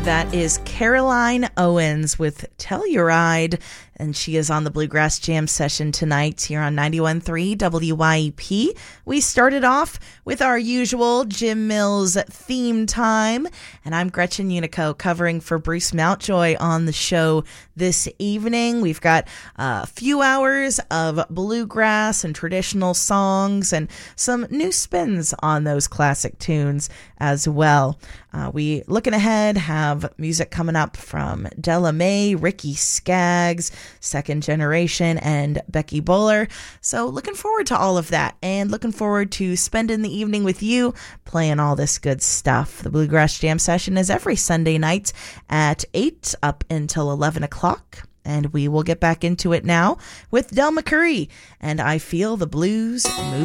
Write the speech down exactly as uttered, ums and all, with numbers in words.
That is Caroline Owens with Telluride, and she is on the Bluegrass Jam session tonight here on ninety-one point three W Y E P. We started off with our usual Jim Mills theme time, and I'm Gretchen Unico covering for Bruce Mountjoy on the show this evening. We've got a few hours of bluegrass and traditional songs and some new spins on those classic tunes as well. Uh, we, looking ahead, have music coming up from Della Mae, Ricky Skaggs, Second Generation, and Becky Bowler. So looking forward to all of that, and looking forward to spending the evening with you playing all this good stuff. The Bluegrass Jam session is every Sunday night at eight up until eleven o'clock. And we will get back into it now with Del McCoury and I Feel the Blues Move.